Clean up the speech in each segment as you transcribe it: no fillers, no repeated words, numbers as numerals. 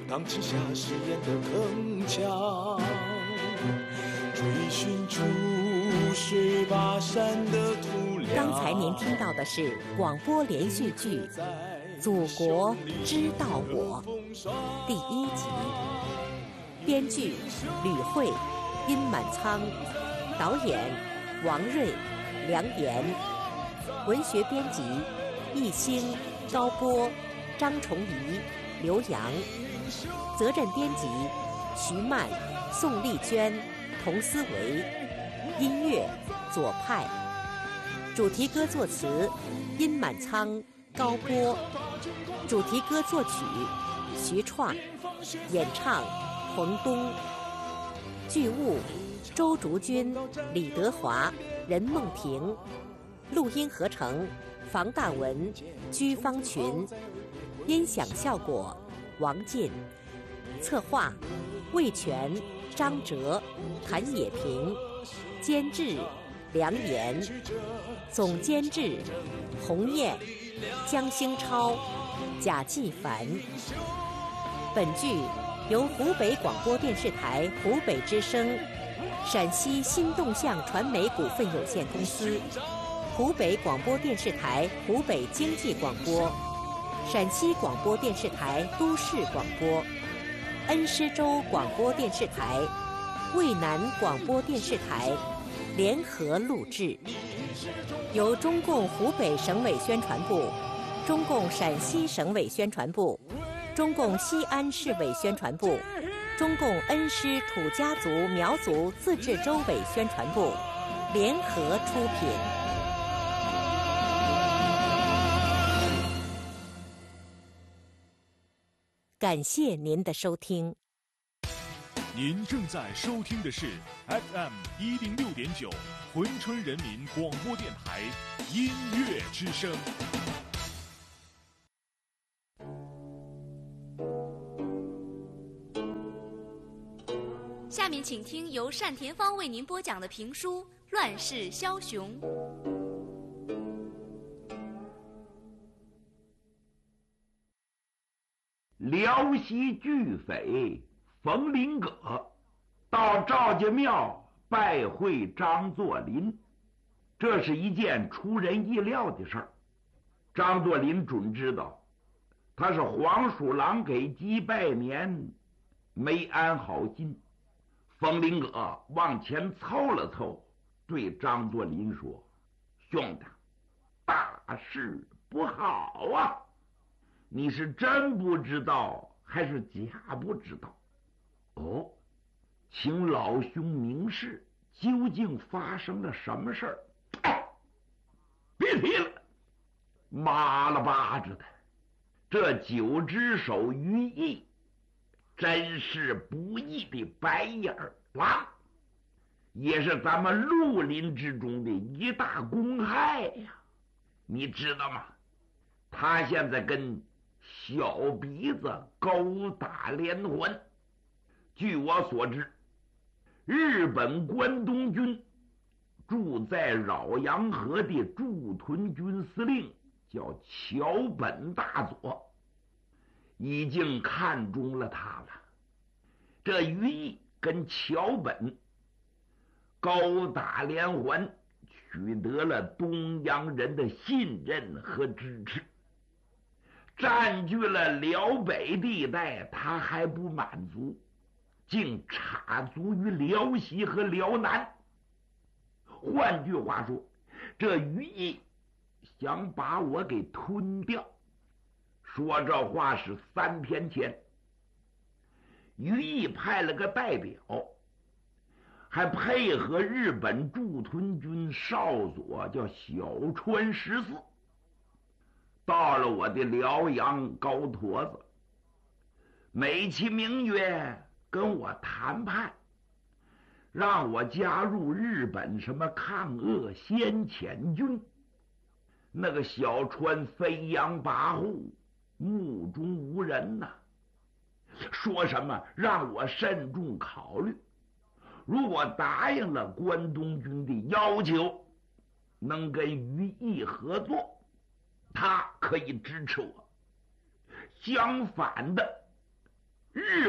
荡起下誓言的铿锵，追寻出水拔山的土壤。 刚才您听到的是广播连续剧《祖国知道我》第1集，编剧吕慧、殷满仓，导演王瑞、梁岩，文学编辑易兴、高波、张崇仪、刘洋，责任编辑徐曼、宋丽娟、童思维，音乐左派，主题歌作词殷满仓、高波，主题歌作曲徐创，演唱冯东，剧务周竹君、李德华、任梦婷，录音合成房大文、居方群，音响效果王进，策划魏全、张哲、谭野平，监制梁岩，总监制洪燕、江兴超、贾继凡。本剧由湖北广播电视台湖北之声、陕西新动向传媒股份有限公司、湖北广播电视台湖北经济广播、陕西广播电视台都市广播、恩施州广播电视台、渭南广播电视台联合录制，由中共湖北省委宣传部、中共陕西省委宣传部、中共西安市委宣传部、中共恩施土家族苗族自治州委宣传部联合出品。感谢您的收听。 您正在收听的是 FM106.9珲春人民广播电台音乐之声。 下面请听由单田芳为您播讲的评书《乱世枭雄》。 辽西巨匪冯林葛到赵家庙拜会张作霖，这是一件出人意料的事儿。张作霖准知道，他是黄鼠狼给鸡拜年，没安好心。冯林葛往前凑了凑，对张作霖说：“兄弟，大事不好啊！你是真不知道还是假不知道？哦，请老兄明示，究竟发生了什么事儿？”别提了，麻了巴着的，这9只手于毅真是不义的白眼狼，也是咱们绿林之中的一大公害呀！你知道吗？他现在跟小鼻子勾打连环。据我所知，日本关东军住在饶阳河的驻屯军司令叫桥本大佐，已经看中了他了。这于毅跟桥本勾打连环，取得了东洋人的信任和支持，占据了辽北地带，他还不满足，竟插足于辽西和辽南。换句话说，这于毅想把我给吞掉。说这话是3天前，于毅派了个代表，还配合日本驻屯军少佐叫小川14，到了我的辽阳高坨子，美其名曰跟我谈判，让我加入日本什么抗俄先遣军。那个小川飞扬跋扈，目中无人呐，说什么让我慎重考虑，如果答应了关东军的要求，能跟于毅合作，他可以支持我。相反的，日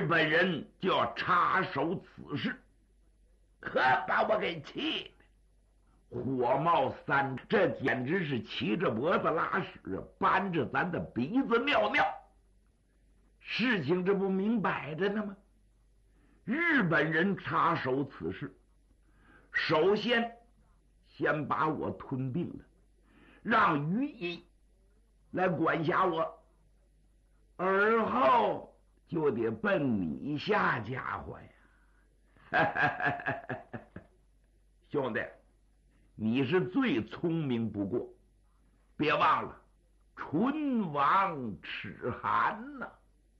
本人就要插手此事，可把我给气的火冒三丈，这简直是骑着脖子拉屎，扳着咱的鼻子尿尿。事情这不明摆着呢吗？日本人插手此事，首先把我吞并了，让于毅来管辖我，而后就得奔你下家伙呀。兄弟，你是最聪明不过，别忘了唇亡齿寒呐。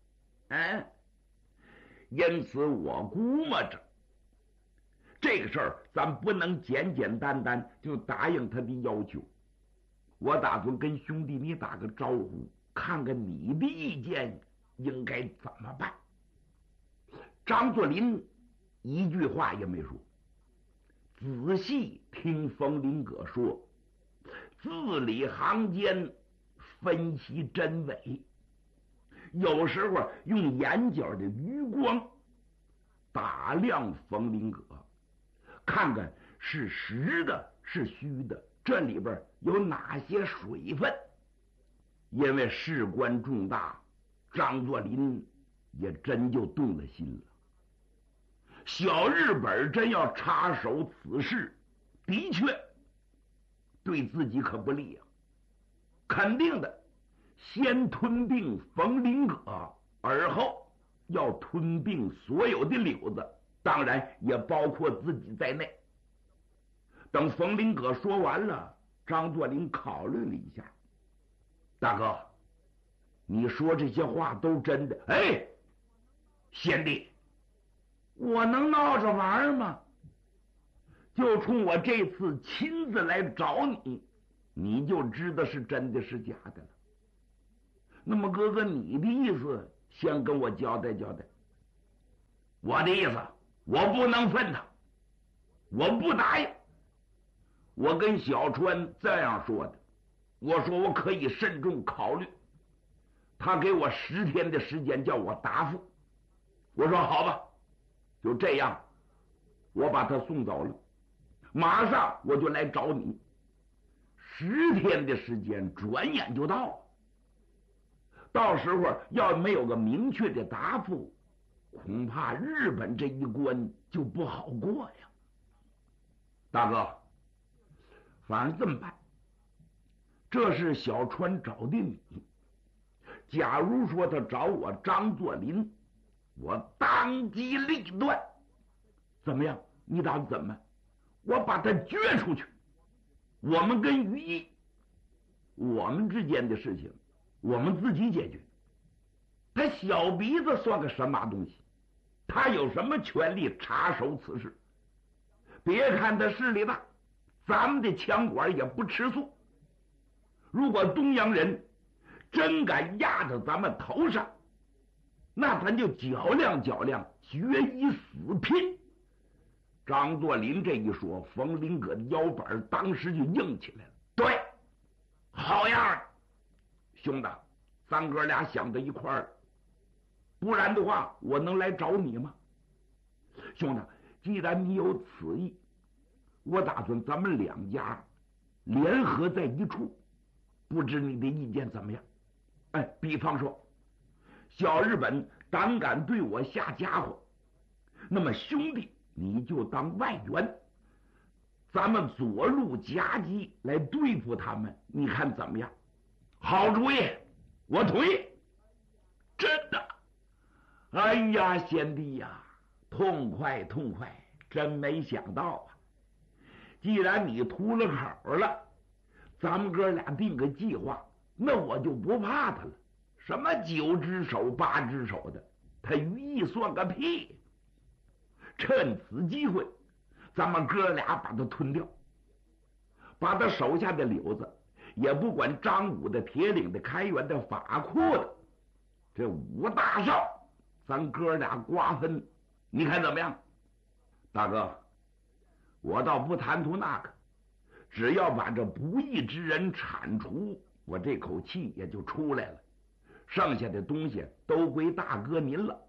因此我估摸着这个事儿咱不能简简单单就答应他的要求，我打算跟兄弟你打个招呼，看看你的意见应该怎么办。张作霖一句话也没说，仔细听冯林阁说，字里行间分析真伪，有时候用眼角的余光打量冯林阁，看看是实的是虚的，这里边有哪些水分。因为事关重大，张作霖也真就动了心了。小日本真要插手此事，的确对自己可不利啊。肯定的，先吞并冯林阁，而后要吞并所有的柳子，当然也包括自己在内。等冯林阁说完了，张作霖考虑了一下，大哥，你说这些话都真的？贤弟，我能闹着玩吗？就冲我这次亲自来找你，你就知道是真的是假的了。那么哥哥，你的意思先跟我交代交代。我的意思，我不能分他，我不答应。我跟小川这样说的，我说我可以慎重考虑，他给我10天的时间叫我答复。我说好吧，就这样，我把他送走了，马上我就来找你。10天的时间转眼就到了，到时候要没有个明确的答复，恐怕日本这一关就不好过呀。大哥，反正这么办，这是小川找的你，假如说他找我张作霖，我当机立断。怎么样？你打算怎么？我把他撅出去。我们跟于毅，我们之间的事情我们自己解决。他小鼻子算个什么东西？他有什么权利插手此事？别看他势力大，咱们的枪管也不吃素。如果东洋人真敢压到咱们头上，那咱就较量较量，决一死拼。张作霖这一说，冯林阁的腰板当时就硬起来了。对，好样的，兄弟，咱哥俩想到一块儿，不然的话，我能来找你吗？兄弟，既然你有此意，我打算咱们两家联合在一处，不知你的意见怎么样？比方说，小日本胆敢对我下家伙，那么兄弟你就当外援，咱们左路夹击来对付他们，你看怎么样？好主意，我同意。真的？哎呀，贤弟呀，痛快痛快！真没想到啊！既然你吐了口了，咱们哥俩定个计划，那我就不怕他了。什么9只手8只手的，他于毅算个屁！趁此机会，咱们哥俩把他吞掉，把他手下的柳子，也不管张武的、铁岭的、开元的、法库的，这5大少，咱哥俩瓜分，你看怎么样？大哥，我倒不贪图那个，只要把这不义之人铲除，我这口气也就出来了。剩下的东西都归大哥您了。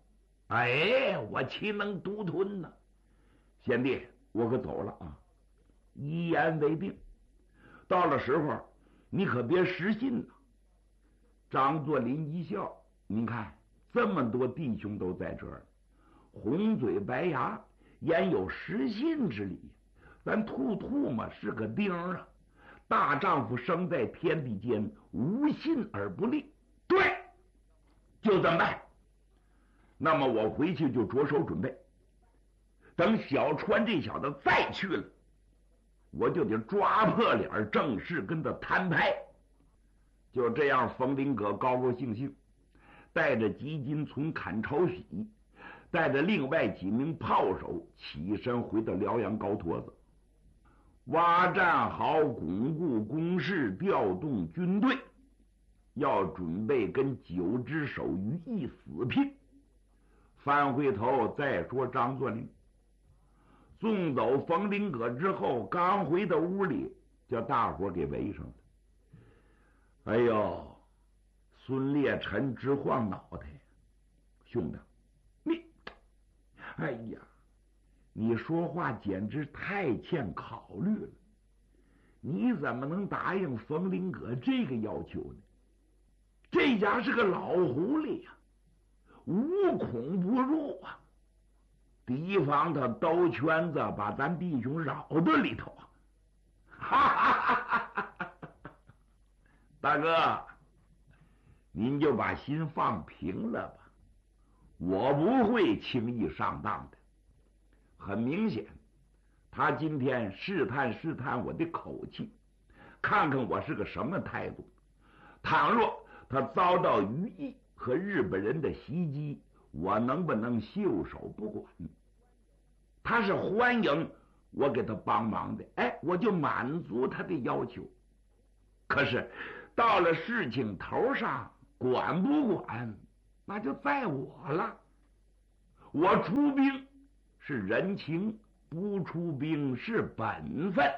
哎，我岂能独吞呢？贤弟，我可走了啊，一言为定。到了时候，你可别失信呐。张作霖一笑，您看这么多弟兄都在这儿，红嘴白牙，焉有失信之理？咱兔嘛是个钉啊！大丈夫生在天地间，无信而不立。对，就这么办。那么我回去就着手准备，等小川这小子再去了，我就得抓破脸正式跟他摊牌。就这样，冯林阁高高兴兴，带着吉金从砍朝喜，带着另外几名炮手起身回到辽阳高坨子，挖战壕，巩固工事，调动军队，要准备跟9只手于一死拼。翻回头再说张作霖，送走冯林阁之后，刚回到屋里，叫大伙给围上了。哎呦，孙烈臣直晃脑袋，兄弟，哎呀，你说话简直太欠考虑了。你怎么能答应冯林阁这个要求呢？这家是个老狐狸呀，无孔不入啊！提防他兜圈子把咱弟兄扰到里头啊！哈哈哈哈哈！大哥，您就把心放平了吧，我不会轻易上当的。很明显，他今天试探我的口气，看看我是个什么态度。倘若他遭到于毅和日本人的袭击，我能不能袖手不管？他是欢迎我给他帮忙的，哎，我就满足他的要求。可是到了事情头上，管不管那就在我了。我出兵是人情，不出兵是本分。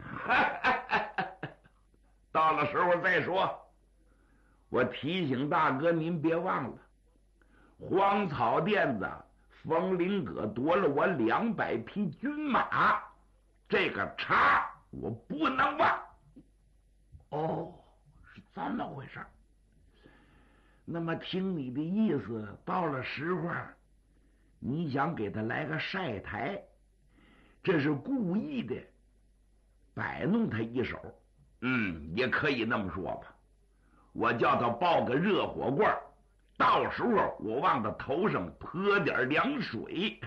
到了时候再说。我提醒大哥您别忘了，荒草甸子冯林阁夺了我200匹军马，这个茬我不能忘。哦，是这么回事。那么听你的意思，到了时候你想给他来个晒台，这是故意的摆弄他一手。也可以那么说吧。我叫他抱个热火罐，到时候我往他头上泼点凉水。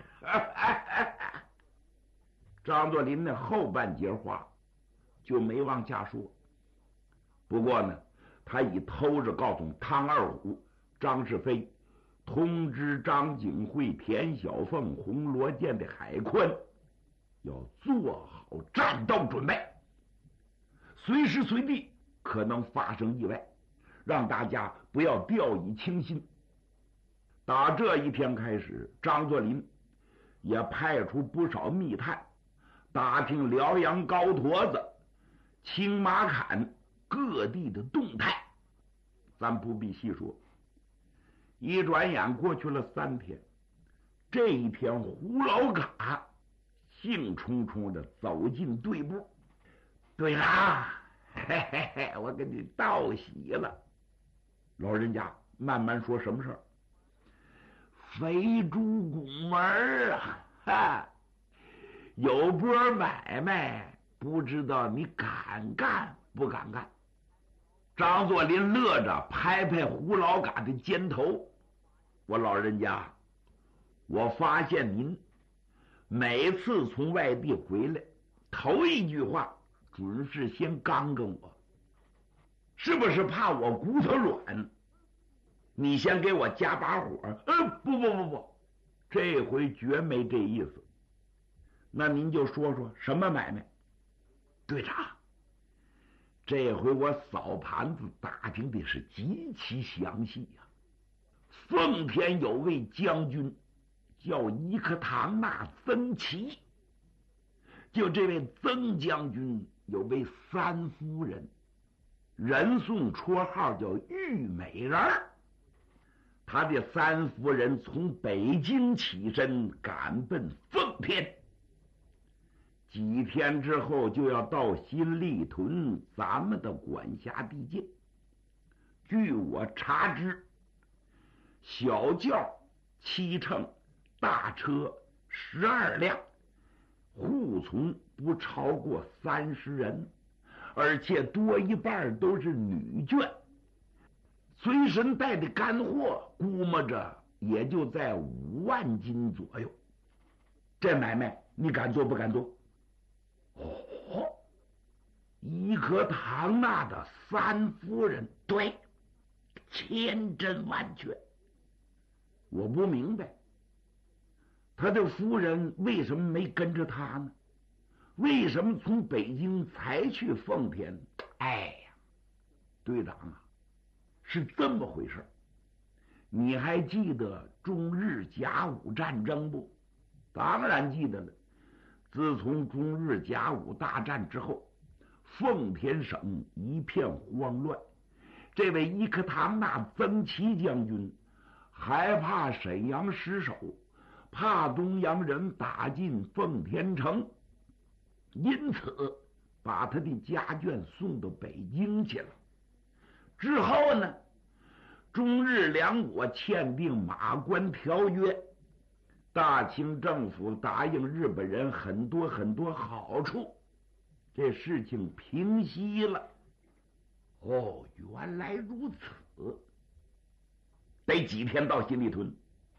张作霖的后半截话就没往下说。不过呢，他已偷着告诉汤二虎、张世飞，通知张景惠、田小凤、红罗舰的海宽，要做好战斗准备，随时随地可能发生意外，让大家不要掉以轻心。打这一天开始，张作霖也派出不少密探，打听辽阳高坨子、青马坎各地的动态。咱不必细说。一转眼过去了3天，这一天胡老嘎兴冲冲地走进队部。队长，嘿嘿嘿，我给你道喜了。老人家慢慢说，什么事儿？肥猪拱门啊，有波买卖，不知道你敢干不敢干？张作霖乐着拍拍胡老嘎的肩头，我老人家，我发现您每次从外地回来，头一句话准是先刚跟我，是不是怕我骨头软？你先给我加把火？不，这回绝没这意思。那您就说说什么买卖？队长，这回我扫盘子打听的是极其详细呀。奉天有位将军叫伊克唐纳曾琦，就这位曾将军有位3夫人，人送绰号叫玉美人儿。 他的三夫人从北京起身，赶奔奉天。几天之后就要到新立屯，咱们的管辖地界。据我查知，小轿7乘，大车12辆，护从不超过30人，而且多一半都是女眷。随身带的干货估摸着也就在5万斤左右。这买卖你敢做不敢做？哦，伊可唐纳的三夫人，对，千真万确。我不明白，他的夫人为什么没跟着他呢？为什么从北京才去奉天？哎呀，队长啊，是这么回事。你还记得中日甲午战争不？当然记得了。自从中日甲午大战之后，奉天省一片慌乱。这位伊克唐纳曾琦将军害怕沈阳失守，怕东洋人打进奉天城，因此把他的家眷送到北京去了。之后呢，中日两国签订马关条约，大清政府答应日本人很多好处，这事情平息了。哦，原来如此。得几天到新立屯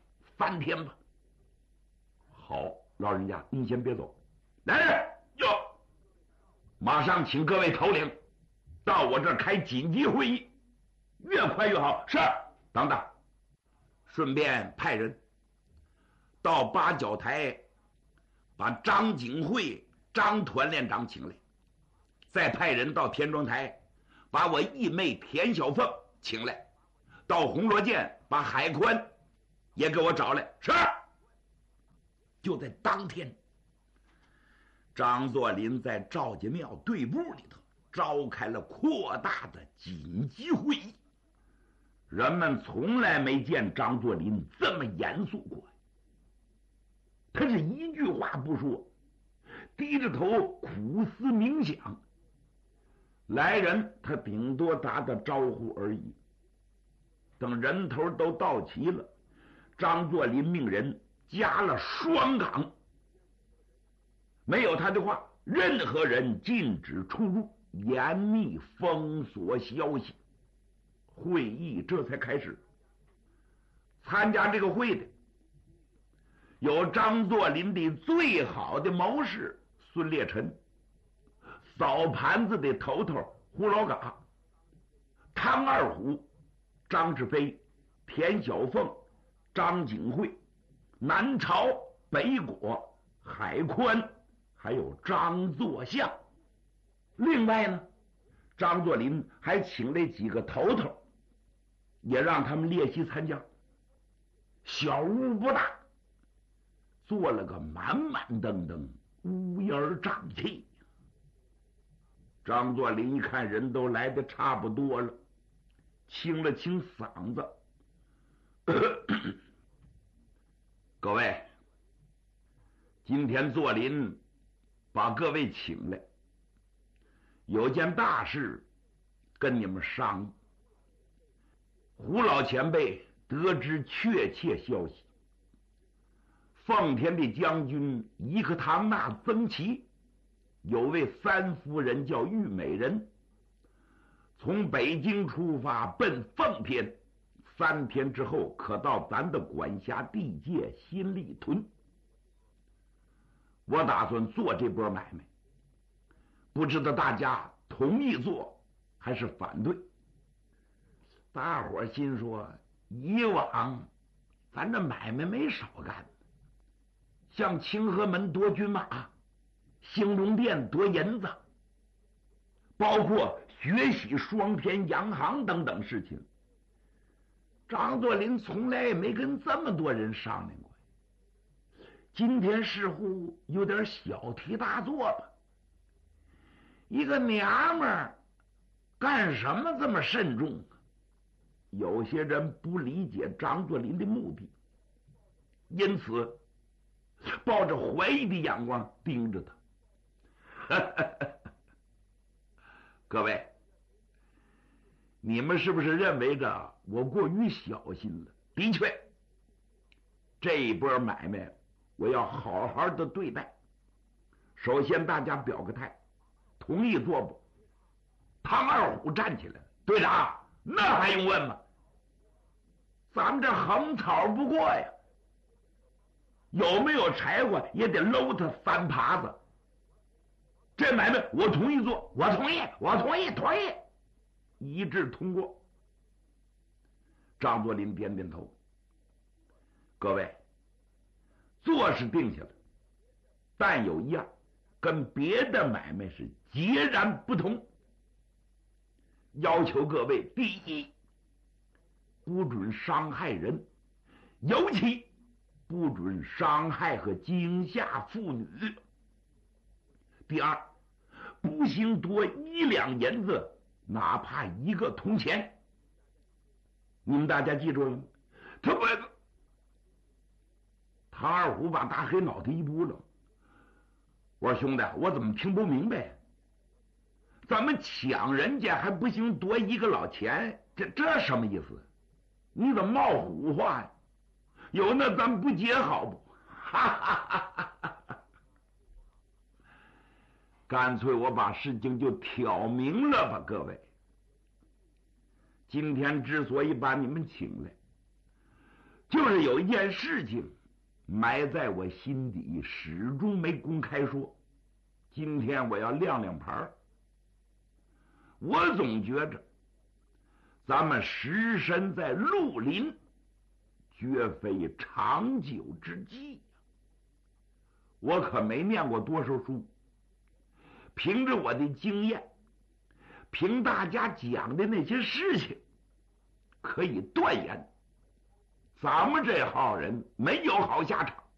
？3天吧。好，老人家您先别走。来人哟，马上请各位头领到我这儿开紧急会议，越快越好。是。等等，顺便派人到八角台把张景惠张团连长请来，再派人到田庄台把我义妹田小凤请来，到红罗涧把海宽也给我找来。是。就在当天，张作霖在赵家庙队部里头召开了扩大的紧急会议。人们从来没见张作霖这么严肃过，他是一句话不说，低着头苦思冥想。来人他顶多打打招呼而已。等人头都到齐了，张作霖命人加了双岗，没有他的话，任何人禁止出入，严密封锁消息。会议这才开始。参加这个会的有张作霖的最好的谋士孙烈臣，扫盘子的头头胡老嘎，汤二虎、张志飞、田小凤、张景惠、南朝、北果、海宽，还有张作相。另外呢，张作霖还请来几个头头，也让他们列席参加。小屋不大，做了个满满登登，乌烟瘴气。张作霖一看人都来得差不多了，清了清嗓子各位，今天作霖把各位请来，有件大事跟你们商议。胡老前辈得知确切消息，奉天的将军伊克唐纳曾琦有位三夫人叫玉美人，从北京出发奔奉天，3天之后可到咱的管辖地界新立屯。我打算做这波买卖，不知道大家同意做还是反对。大伙心说，以往咱这买卖没少干，像清河门夺军马，兴隆殿夺银子，包括学习双偏洋行等等事情，张作霖从来也没跟这么多人商量过。今天似乎有点小题大做吧？一个娘们儿干什么这么慎重？ 有些人不理解张作霖的目的，因此抱着怀疑的眼光盯着他。各位，你们是不是认为着我过于小心了？的确，这一波买卖我要好好的对待。首先大家表个态，同意做不？唐二虎站起来了，队长，那还用问吗？咱们这横草不过呀，有没有柴火也得搂他3耙子。这买卖我同意做，我同意，同意，一致通过。张作霖点点头。各位，做是定下了，但有一样跟别的买卖是截然不同，要求各位：第一，不准伤害人，尤其不准伤害和惊吓妇女；第二，不行多1两银子，哪怕1个铜钱。你们大家记住了吗？他不，唐二虎把大黑脑袋一拨楞。我说兄弟，我怎么听不明白？咱们抢人家还不行多1个老钱，这什么意思？你怎么冒虎话呀？有那咱们不结好不？哈哈哈哈哈！干脆我把事情就挑明了吧，各位。今天之所以把你们请来，就是有一件事情埋在我心底，始终没公开说。今天我要亮亮牌。我总觉着咱们实身在绿林，绝非长久之计。我可没念过多少书，凭着我的经验，凭大家讲的那些事情，可以断言，咱们这号人没有好下场。